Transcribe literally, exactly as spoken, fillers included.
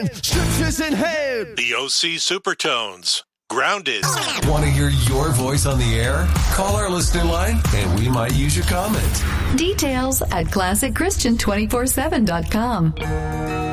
hand, scriptures in hand. The O C Supertones. Grounded. Want to hear your voice on the air? Call our listener line and we might use your comment. Details at classic christian two four seven dot com.